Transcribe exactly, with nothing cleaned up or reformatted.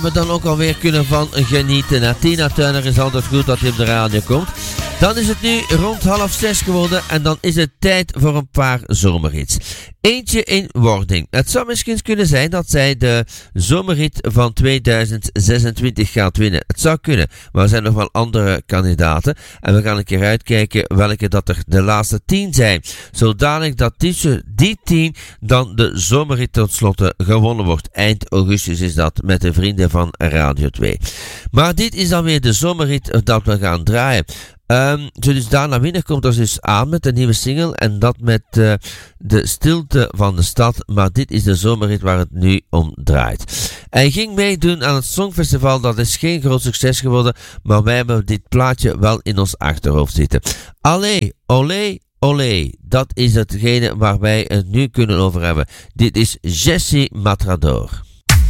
We dan ook alweer kunnen van genieten. Na Tina Turner is altijd goed dat hij op de radio komt. Dan is het nu rond half zes geworden en dan is het tijd voor een paar zomerhits. Eentje in wording. Het zou misschien kunnen zijn dat zij de zomerhit van tweeduizend zesentwintig gaat winnen. Het zou kunnen, maar er zijn nog wel andere kandidaten. En we gaan een keer uitkijken welke dat er de laatste tien zijn. Zodanig dat tussen die tien dan de zomerhit tot slotte gewonnen wordt. Eind augustus is dat met de vrienden van Radio twee. Maar dit is dan weer de zomerhit dat we gaan draaien. Um, dus Dana Winner komt er dus aan met een nieuwe single en dat met uh, de stilte van de stad, maar dit is de zomerhit waar het nu om draait. Hij ging meedoen aan het Songfestival, dat is geen groot succes geworden, maar wij hebben dit plaatje wel in ons achterhoofd zitten. Allee, olé, olé, dat is hetgene waar wij het nu kunnen over hebben. Dit is Jessie Matador.